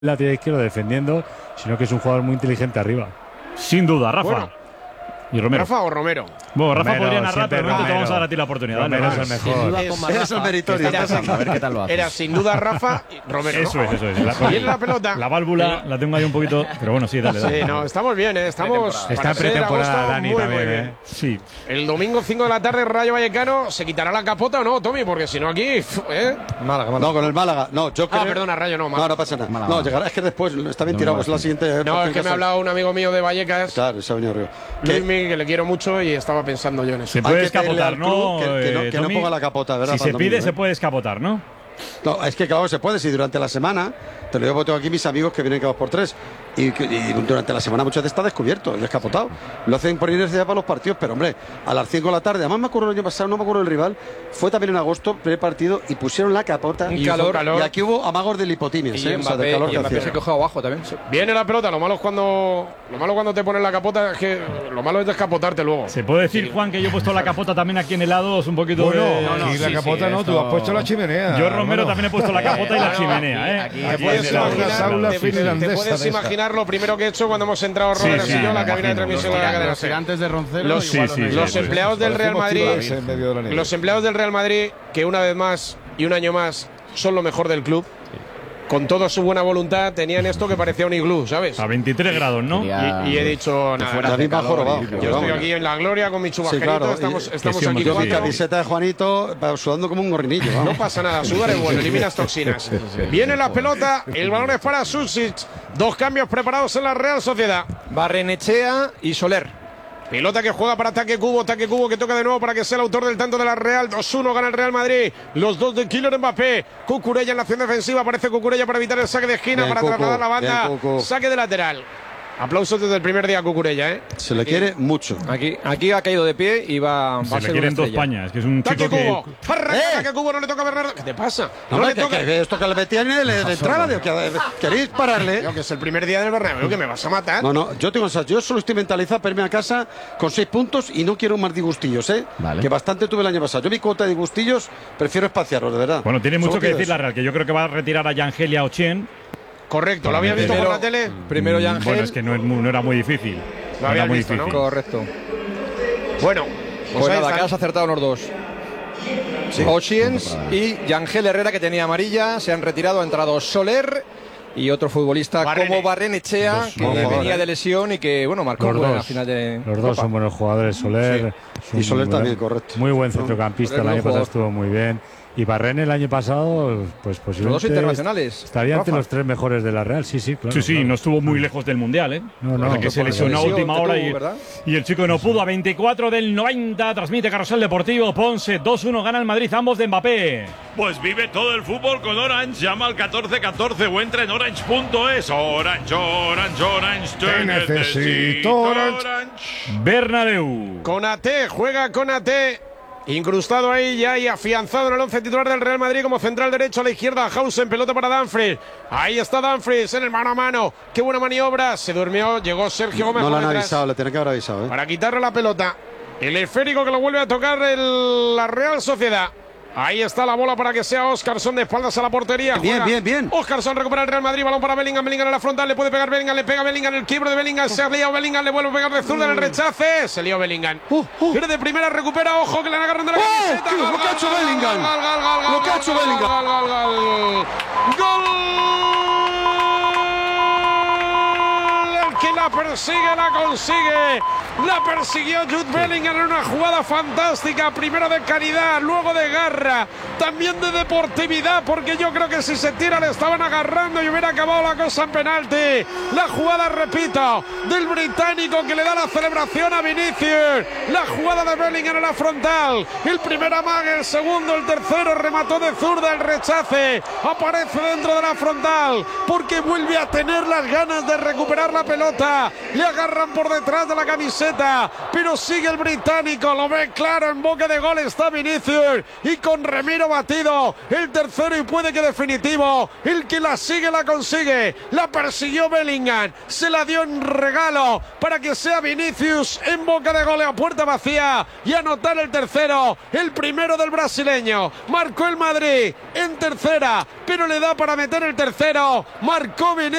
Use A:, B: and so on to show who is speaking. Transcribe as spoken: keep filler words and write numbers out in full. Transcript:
A: lateral izquierdo defendiendo, sino que es un jugador muy inteligente arriba.
B: Sin duda, Rafa.
C: Bueno,
B: y Romero.
C: ¿Rafa o Romero?
B: Bueno, Rafa
A: Romero,
B: podría narrar, pero no te vamos a dar a ti la oportunidad.
A: Romero
B: Dale,
A: es el
B: Rafa.
A: mejor.
C: Es,
D: Es el meritorio.
C: Era,
D: A ver qué tal lo haces.
C: era sin duda Rafa y Romero.
B: Eso
C: ¿no?
B: es, eso es. La,
C: Viene la pelota.
B: La válvula la tengo ahí un poquito, pero bueno, sí, dale, dale.
C: Sí, no, estamos bien, ¿eh? Estamos.
A: Está
C: para
A: en
C: ser
A: pretemporada
C: agosto,
A: Dani
C: muy,
A: también,
C: muy bien.
A: ¿eh?
B: Sí.
C: El domingo cinco de la tarde, Rayo Vallecano, ¿se quitará la capota o no, Tommy? Porque si no aquí, ¿eh?
D: Málaga, Málaga. No, con el Málaga. No, yo creo.
C: Ah, perdona, Rayo, no,
D: No,
C: Málaga.
D: no pasa nada.
E: Málaga.
D: No, llegará. Es que después está bien
E: No,
D: tirado.
E: no,
D: Es la
E: sí.
D: siguiente.
C: No,
D: partido
C: es que me ha
D: sale.
C: hablado un amigo mío de Vallecas,
D: Claro, se ha venido Río. Que
C: Luismi, que le quiero mucho y estaba pensando yo en eso.
B: Se
D: hay
B: puede
D: que pedirle
B: escapotar,
D: al
B: ¿no?
D: club que, que no,
B: eh,
D: que no
B: Tommy?
D: ponga la capota, ¿verdad?
B: Si
D: para
B: se
D: el
B: pide,
D: domingo,
B: se
D: ¿eh?
B: puede escapotar, ¿no?
D: No, es que claro que se puede. Si durante la semana, te lo digo porque tengo aquí mis amigos que vienen cada dos por tres. Y, que- y durante la semana muchas veces está descubierto, descapotado. Lo hacen por inercia para los partidos, pero hombre, a las cinco de la tarde, además me acuerdo el año pasado, no me acuerdo el rival, fue también en agosto, primer partido, y pusieron la capota.
C: Un
D: y,
C: calor, calor.
D: y aquí hubo amagos de lipotimias,
F: Y
D: ¿eh? O sea, del
F: Mbappé,
D: calor
F: y
D: que
F: Mbappé
D: hacía.
F: se cogió abajo también.
C: Viene la pelota, lo malo es cuando lo malo cuando te ponen la capota es que lo malo es descapotarte luego.
B: Se puede decir, Juan, que yo he puesto la capota también aquí en el lado, es un poquito
G: Bueno,
B: de...
G: aquí
F: no,
G: la
F: sí,
G: capota
F: sí,
G: no, tú
F: esto-
G: has puesto la chimenea.
B: Yo, Romero,
G: hermano.
B: también he puesto la capota y la
C: no,
B: chimenea, ¿eh?
F: aquí-
C: Te
F: aquí
C: puedes
G: es una
C: imaginar,
G: sauna
C: te- te,
G: finlandesa
C: puedes
G: de esa.
C: imaginar lo primero que he hecho cuando hemos entrado
B: Sí,
C: Robert
B: sí,
C: y yo en la
B: me
C: cabina de
B: imagino,
C: transmisión de la
E: Los
C: cadena
E: los
C: SER.
E: gigantes de Roncero.
C: Los-
E: igual
B: sí, sí,
E: no-
C: Los
B: sí,
C: empleados del Real
G: Parecemos
C: Madrid,
G: tiburones en medio de la nieve.
C: los empleados del Real Madrid, que una vez más y un año más son lo mejor del club, con toda su buena voluntad tenían esto que parecía un iglú, ¿sabes?
B: A veintitrés grados, ¿no?
E: Quería-
C: Y, y he dicho nada.
E: fuera
C: nada.
D: David va jorobado.
C: Yo estoy aquí en la gloria con mi chubasquerito,
D: claro,
C: estamos,
D: y-
C: estamos
B: que sí,
C: aquí
B: hombre,
D: Yo mi
C: cuatro.
D: camiseta de Juanito, va sudando como un gorrinillo.
C: No
D: vamos.
C: pasa nada, sudar es bueno, eliminas toxinas. Viene la pelota, el balón es para Susic. Dos cambios preparados en la Real Sociedad.
F: Barrenechea y Soler.
C: Pelota que juega para ataque Cubo, ataque Cubo que toca de nuevo para que sea el autor del tanto de la Real. dos uno gana el Real Madrid. Los dos de Kylian Mbappé. Cucurella en la acción defensiva, aparece Cucurella para evitar el saque de esquina,
D: Bien,
C: para
D: Cucu,
C: trasladar la banda.
D: bien, Cucu.
C: Saque de lateral. Aplausos desde el primer día a Cucurella, ¿eh?
D: Se le quiere mucho.
F: Aquí, aquí ha caído de pie y va, va a
B: Se
F: ser
B: le
F: una
B: quieren dos
F: estrella.
B: pañas, que es un
C: Ataque
B: chico que...
C: Cubo. Arranca
D: ¡Eh!
C: ataque Cubo, no le toca a Bernardo. ¿Qué te pasa? No,
D: Hombre,
C: le
D: que,
C: toca.
D: que esto que le metían le, le, le entraba, de- que- ¿queréis pararle?
C: Tío, que es el primer día del Bernabéu, que me vas a matar.
D: No, no, yo tengo esas. Yo solo estoy mentalizado para irme a casa con seis puntos y no quiero más disgustillos, ¿eh?
E: Vale.
D: Que bastante tuve el año pasado. Yo mi cuota de disgustillos prefiero espaciarlos, de verdad.
B: Bueno, tiene mucho
D: Solo
B: que
D: pido
B: decir la
D: eso.
B: Real, que yo creo que va a retirar a Yangelia Ochien.
C: Correcto, ¿lo había visto por la tele?
F: Primero
B: Mm,
F: Yangel.
B: Bueno, es que no, es muy- no era muy difícil.
C: Lo
B: No
C: habías
B: era muy
C: visto, ¿no?
B: difícil.
F: Correcto.
C: Bueno,
F: Pues
C: pues ahí
F: nada,
C: están.
F: que has acertado los dos. Ochiens y Yangel Herrera, que tenía amarilla, se han retirado. Ha entrado Soler y otro futbolista
C: Barrene.
F: como Barrenechea,
B: Dos,
F: que
D: buen jugador,
F: venía
D: ¿eh?
F: de lesión y que, bueno, marcó
A: Los
F: un gol en
A: dos.
F: la final de
A: Los dos
F: Copa.
A: son buenos jugadores. Soler. es
D: Y
A: un
D: Soler
A: buen-
D: también, correcto.
A: Muy buen centrocampista.
F: Soler,
A: El año
F: buen
A: pasado
F: jugador.
A: estuvo muy bien. Y Barrene el año pasado, pues
F: Los
A: posiblemente.
F: dos internacionales.
A: Estaría entre
F: Rafa.
A: los tres mejores de la Real. Sí, sí, claro.
B: Sí, sí,
A: claro.
B: no estuvo muy lejos del Mundial, ¿eh?
A: No, no,
B: Pasa que
A: no,
B: se
A: por
B: lesionó a
F: lesión
B: última
F: que
B: hora
F: tuvo,
B: y,
F: ¿verdad?
B: y el chico no pudo. A veinticuatro del noventa transmite Carrusel Deportivo. Ponce, dos uno gana el Madrid, ambos de Mbappé.
H: Pues vive todo el fútbol con Orange. Llama al catorce catorce o entra en orange punto es. Orange, Orange, Orange.
G: Te necesito, Orange.
B: Bernabéu.
C: Konaté, juega Konaté. Incrustado ahí ya y afianzado en el once titular del Real Madrid como central derecho a la izquierda. Hausen, pelota para Dumfries. Ahí está Dumfries en el mano a mano. Qué buena maniobra. Se durmió, llegó Sergio Gómez
D: No
C: por
D: lo han
C: detrás
D: avisado, le tienen que haber avisado, ¿eh?
C: para quitarle la pelota. El esférico que lo vuelve a tocar el- la Real Sociedad. Ahí está la bola para que sea Óscarson de espaldas a la portería.
D: Bien,
C: Juega.
D: bien, bien.
C: Óscarson recupera el Real Madrid, balón para Bellingham, Bellingham en la frontal, le puede pegar Bellingham, le pega Bellingham, el quiebre de Bellingham, se ha liado Bellingham, le vuelve a pegar de zurda en el rechace, se lió Bellingham.
D: Uh, uh.
C: Viene de primera, recupera, ojo que le han agarrado de la
D: ¡Oh!
C: camiseta.
D: Tío,
C: Gol,
D: lo que ha
C: gol,
D: hecho
C: gol,
D: Bellingham.
C: gol, gol, gol, gol,
D: Lo que ha
C: gol,
D: hecho
C: gol,
D: Bellingham.
C: Gol, gol, gol. Gol. El que la persigue, la consigue. La persiguió Jude Bellingham en una jugada fantástica. Primero de calidad, luego de garra. También de deportividad, porque yo creo que si se tira le estaban agarrando y hubiera acabado la cosa en penalti. La jugada, repito, del británico que le da la celebración a Vinicius. La jugada de Bellingham en la frontal. El primer amague, el segundo, el tercero, remató de zurda, el rechace. Aparece dentro de la frontal, porque vuelve a tener las ganas de recuperar la pelota. Le agarran por detrás de la camiseta, pero sigue el británico, lo ve claro, en boca de gol está Vinicius. Y con Remiro batido, el tercero y puede que definitivo. El que la sigue la consigue. La persiguió Bellingham, se la dio en re regalo para que sea Vinicius en boca de gol a puerta vacía y anotar el tercero, el primero del brasileño. Marcó el Madrid en tercera, pero le da para meter el tercero. Marcó Vinicius.